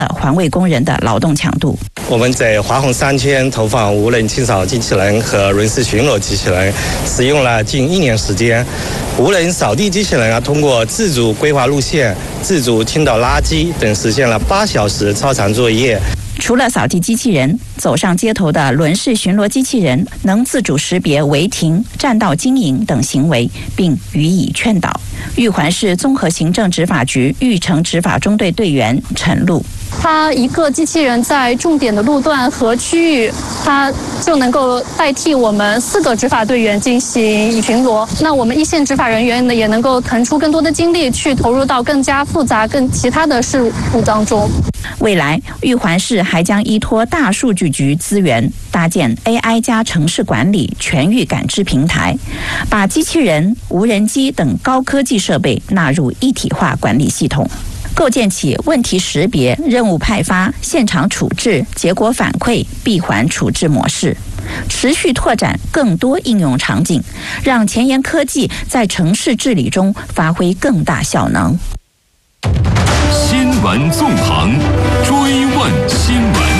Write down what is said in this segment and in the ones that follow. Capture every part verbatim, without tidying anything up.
环卫工人的劳动强度。 我们在华虹三千投放无人清扫机器人和轮式巡逻机器人，使用了近一年时间。无人扫地机器人啊，通过自主规划路线、自主倾倒垃圾等，实现了八小时超长作业。 除了扫地机器人，走上街头的轮式巡逻机器人能自主识别违停、占道经营等行为，并予以劝导。玉环市综合行政执法局玉城执法中队队员陈露， 它一个机器人在重点的路段和区域，它就能够代替我们四个执法队员进行巡逻。那我们一线执法人员呢，也能够腾出更多的精力去投入到更加复杂、更其他的事务当中。 未来，玉环市还将依托大数据局资源，搭建 A I 加城市管理全域感知平台，把机器人、无人机等高科技设备纳入一体化管理系统，构建起问题识别、任务派发、现场处置、结果反馈、闭环处置模式，持续拓展更多应用场景，让前沿科技在城市治理中发挥更大效能。 新闻纵横，追问新闻。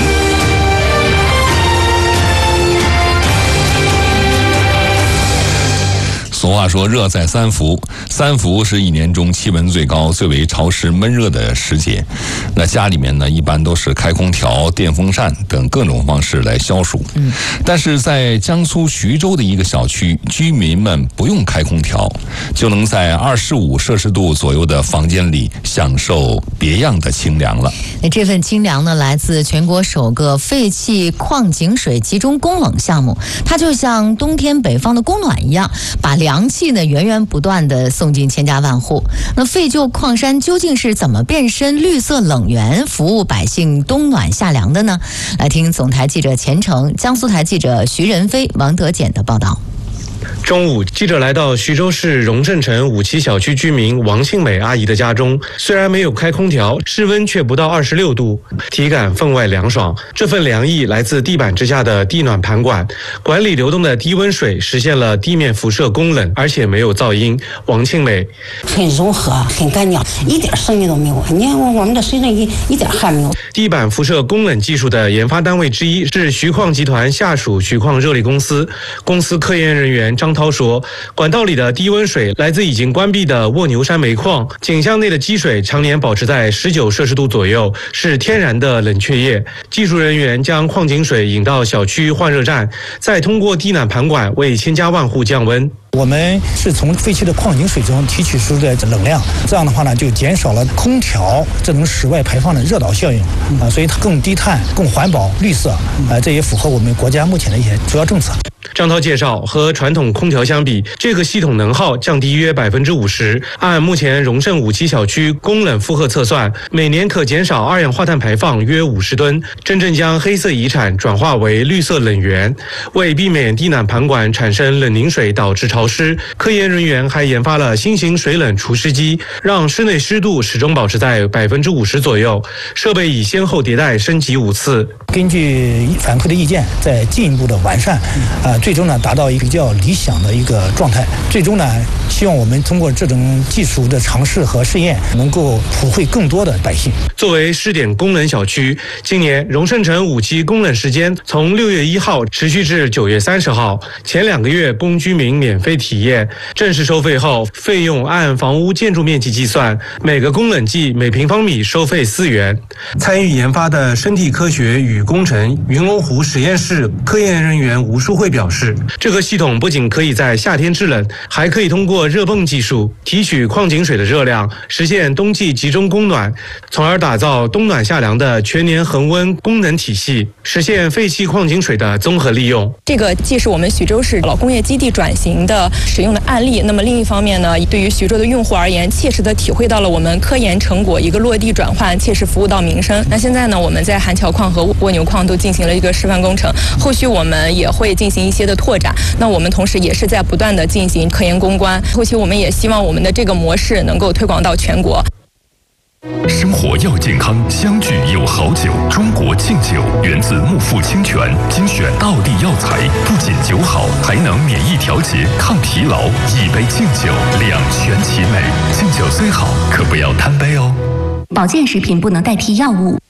俗话说热在三伏，三伏是一年中气温最高、最为潮湿闷热的时节。那家里面呢，一般都是开空调、电风扇等各种方式来消暑。嗯，但是在江苏徐州的一个小区，居民们不用开空调，就能在二十五摄氏度左右的房间里享受别样的清凉了。 那这份清凉呢，来自全国首个废弃矿井水集中供冷项目，它就像冬天北方的供暖一样，把凉凉气呢源源不断地送进千家万户。那废旧矿山究竟是怎么变身绿色冷源，服务百姓冬暖夏凉的呢？来听总台记者钱程、江苏台记者徐仁飞、王德简的报道。 中午，记者来到徐州市荣盛城五期小区居民王庆美阿姨的家中，虽然没有开空调，室温却不到二十六度，体感分外凉爽。这份凉意来自地板之下的地暖盘管，管理流动的低温水，实现了地面辐射供冷，而且没有噪音。王庆美很柔和，很干净，一点声音都没有。你看我们的水蒸一一点汗没有。 地板辐射供冷技术的研发单位之一是徐矿集团下属徐矿热力公司，公司科研人员张涛说，管道里的低温水来自已经关闭的卧牛山煤矿，井箱内的积水常年保持在十九摄氏度左右，是天然的冷却液。技术人员将矿井水引到小区换热站，再通过地暖盘管为千家万户降温。 我们是从废弃的矿井水中提取出的冷量，这样的话呢，就减少了空调这种室外排放的热岛效应啊，所以它更低碳、更环保、绿色啊，这也符合我们国家目前的一些主要政策。 张涛介绍，和传统空调相比，这个系统能耗降低约百分之五十。按目前荣盛五期小区供冷负荷测算，每年可减少二氧化碳排放约五十吨，真正将黑色遗产转化为绿色冷源。为避免地暖盘管产生冷凝水导致潮湿，科研人员还研发了新型水冷除湿机，让室内湿度始终保持在百分之五十左右。设备已先后迭代升级五次。 根据反馈的意见，再进一步的完善，啊、呃，最终呢达到一个比较理想的一个状态。最终呢，希望我们通过这种技术的尝试和试验，能够普惠更多的百姓。 作为试点供冷小区，今年荣盛城五期供冷时间从六月一号持续至九月三十号，前两个月供居民免费体验，正式收费后，费用按房屋建筑面积计算，每个供冷剂每平方米收费四元。参与研发的生体科学与工程云龙湖实验室科研人员吴淑慧表示，这个系统不仅可以在夏天制冷，还可以通过热泵技术提取矿井水的热量，实现冬季集中供暖，从而打造冬暖夏凉的全年恒温供能体系，实现废弃矿井水的综合利用。 这个既是我们徐州市老工业基地转型的使用的案例，那么另一方面呢，对于徐州的用户而言，切实的体会到了我们科研成果一个落地转换，切实服务到民生。那现在呢，我们在韩桥矿和蜗牛矿都进行了一个示范工程，后续我们也会进行一些的拓展。那我们同时也是在不断的进行科研攻关，后期我们也希望我们的这个模式能够推广到全国。 生活要健康，相聚有好酒。中国庆酒源自木富清泉，精选道地药材，不仅酒好，还能免疫调节、抗疲劳。一杯庆酒，两全其美。庆酒虽好，可不要贪杯哦。 保健食品不能代替药物，